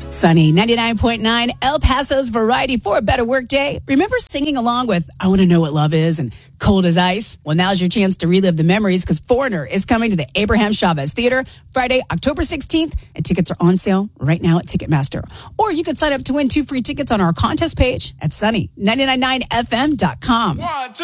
Sunny 99.9 El Paso's Variety for a better workday. Remember singing along with I Want to Know What Love Is and Cold as Ice? Well, now's your chance to relive the memories because Foreigner is coming to the Abraham Chavez Theater Friday, October 16th, and tickets are on sale right now at Ticketmaster. Or you could sign up to win 2 free tickets on our contest page at sunny999fm.com.